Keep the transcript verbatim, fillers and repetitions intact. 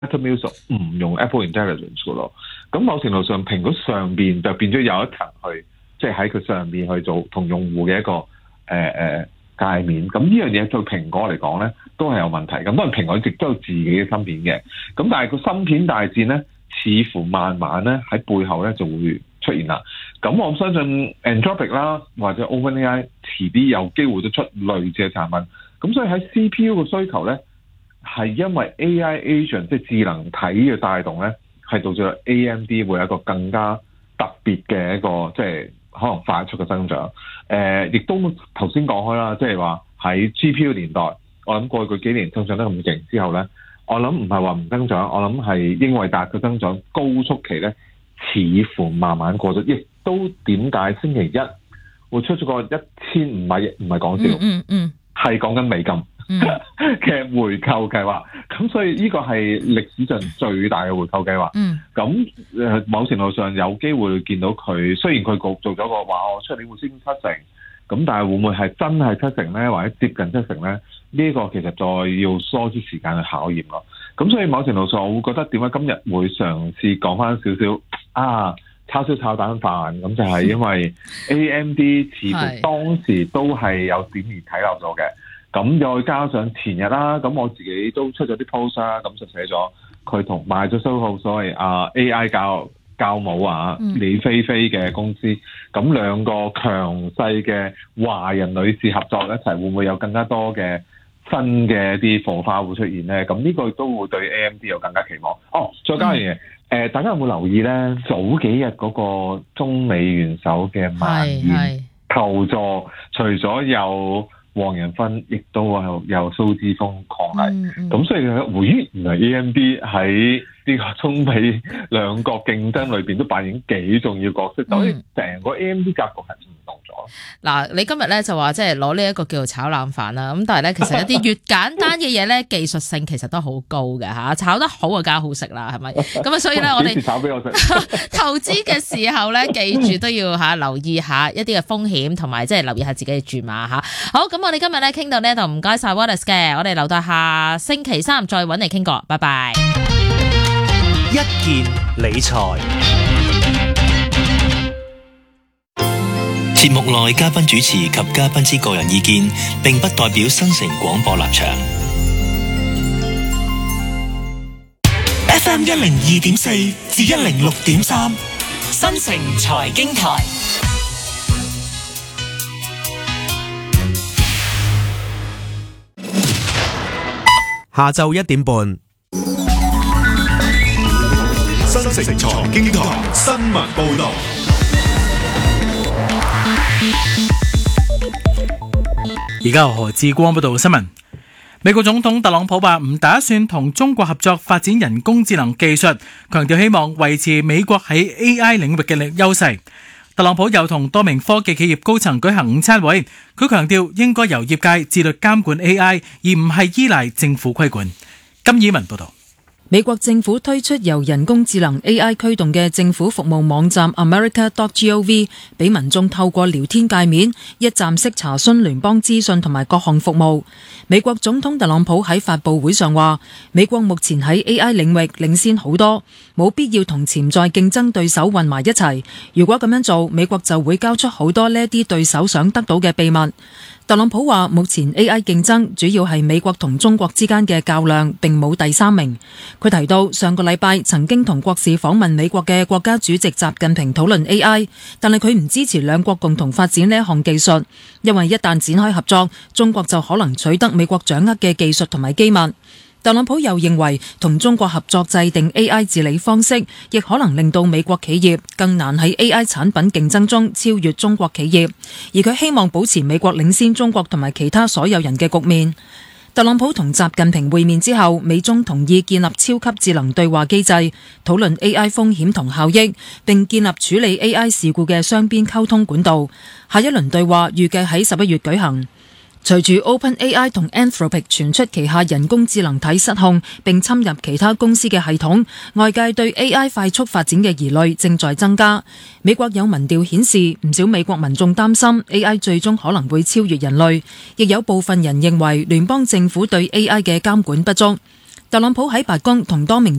MetaMusic 唔用 Apple Intelligence 噶咯。咁某程度上，蘋果上邊就變咗有一層去，即係喺佢上邊去做同用戶嘅一個誒誒、呃、界面。咁呢樣嘢對蘋果嚟講咧，都係有問題。咁當然蘋果亦都有自己嘅芯片嘅。咁但係個芯片大戰咧，似乎慢慢咧喺背後咧就會出現啦。咁我相信 Anthropic 啦，或者 OpenAI 遲啲有機會都出類似嘅產品。咁所以喺 C P U 嘅需求咧，係因為 A I agent 即係智能體嘅帶動咧，係導致 A M D 會有一個更加特別嘅一個即係可能快速嘅增長。誒、呃，亦都頭先講開啦，即係話喺 G P U 年代，我諗過去幾年增長得咁勁之後咧，我諗唔係話唔增長，我諗係英偉達嘅增長高速期咧，似乎慢慢過咗。亦都點解星期一會出咗個一千五百億，唔係講笑，嗯嗯，係講緊美金嘅回購計劃。咁所以呢個係歷史上最大嘅回購計劃。嗯，咁誒某程度上有機會見到佢，雖然佢做咗個話，我出年會升七成，咁但係會唔會係真係七成咧，或者接近七成咧？呢、這個其實再要多啲時間去考驗咯。咁所以某程度上，我會覺得點解今日會嘗試講翻少少啊？炒燒炒蛋飯，咁就係因為 A M D 似乎當時都係有點而睇漏咗嘅，咁再加上前日啦，咁我自己都出咗啲 post 啦，咁就寫咗佢同買咗收購所謂啊 A I 教教母啊李飛飛嘅公司，咁兩個強勢嘅華人女士合作一齊，會唔會有更加多嘅新嘅一啲火花會出現咧？咁呢個都會對 A M D 有更加期望。哦，再加樣嘢。嗯誒、呃，大家有冇留意咧？早幾日嗰個中美元首嘅萬元求助，除咗有黃仁勳，亦都有有蘇之鋒抗衡。咁、嗯嗯、所以佢回憶原來 A M D 喺呢個中美兩國競爭裏邊都扮演幾重要角色，所以成個 A M D 格局係唔同咗。 嗱、嗯，你今日咧就話即係攞呢一個叫做炒冷飯啦，咁但係咧其實一啲越簡單嘅嘢咧，技術性其實都好高嘅嚇，炒得好啊，梗係好食啦，係咪？咁啊，所以咧我哋炒俾我食。 投資嘅時候咧，記住都要嚇留意下一啲嘅風險，同埋即係留意下自己嘅注碼嚇。好，咁我哋今日咧傾到呢度，唔該晒 Wallace 嘅，我哋留待下星期三再揾你傾過，拜拜。 一件理財節目內嘉賓主持及嘉賓之個人意見，並不代表新城廣播立場。F M 一零二點四至一零六點三，新城財經台。 下晝一點半。 新城財經台新聞報道。 而家由何志光報道新聞。美國總統特朗普話唔打算同中國合作發展人工智能技術，強調希望維持美國喺 A I 領域嘅力優勢。特朗普又同多名科技企業高層舉行午餐會，佢強調應該由業界自律監管 A I， 而唔係依賴政府規管。金以文報道。 美國政府推出由人工智能 A I 驅動嘅政府服務網站 America dot gov， 俾民眾透過聊天界面一站式查詢聯邦資訊同埋各項服務。美國總統特朗普喺發佈會上話，美國目前喺 A I 領域領先好多，冇必要同潛在競爭對手混埋一齊。如果咁樣做，美國就會交出好多呢啲對手想得到嘅秘密。特朗普話，目前 A I 競爭主要係美國同中國之間嘅較量，並冇第三名。佢提到上個禮拜曾經同國事訪問美國嘅國家主席習近平討論 A I， 但係佢唔支持兩國共同發展呢一項技術，因為一旦展開合作，中國就可能取得美國掌握嘅技術同埋機密。特朗普又認為同中國合作制定 A I 治理方式，亦可能令到美國企業更難喺 A I 產品競爭中超越中國企業，而佢希望保持美國領先中國同埋其他所有人嘅局面。特朗普同習近平會面之後，美中同意建立超級智能對話機制，討論 A I 風險同效益，並建立處理 A I 事故嘅雙邊溝通管道。下一輪對話預計喺十一月舉行。隨住 OpenAI 同 Anthropic 傳出旗下人工智能體失控並侵入其他公司嘅系統，外界對 A I 快速發展嘅疑慮正在增加。美國有民調顯示，唔少美國民眾擔心 A I 最終可能會超越人類，亦有部分人認為聯邦政府對 A I 嘅監管不足。特朗普喺白宮同多名